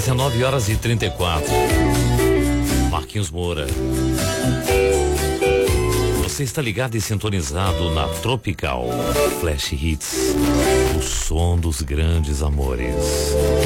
19h34. Marquinhos Moura. Você está ligado e sintonizado na Tropical Flash Hits. O som dos grandes amores.